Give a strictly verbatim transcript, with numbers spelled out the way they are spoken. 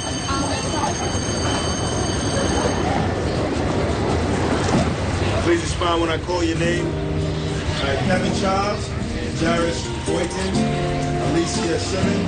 Please respond when I call your name. All right, Kevin Charles, Jarris Boykin, Alicia Simmons.